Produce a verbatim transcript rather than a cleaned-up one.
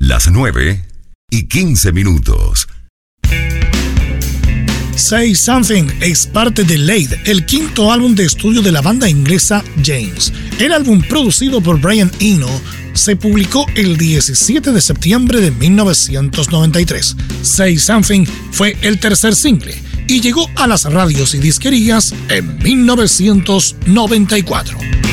Las nueve y quince minutos. Say Something es parte de Laid, el quinto álbum de estudio de la banda inglesa James. El álbum, producido por Brian Eno, se publicó el diecisiete de septiembre de mil novecientos noventa y tres. Say Something fue el tercer single y llegó a las radios y disquerías en mil novecientos noventa y cuatro.